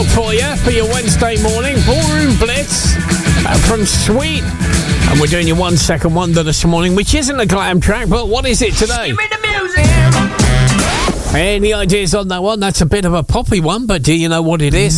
for you for your Wednesday morning. Ballroom Blitz from Sweet. And we're doing your 1 Second Wonder this morning, which isn't a glam track, but what is it today? Give me the music. Any ideas on that one? That's a bit of a poppy one, but do you know what it is?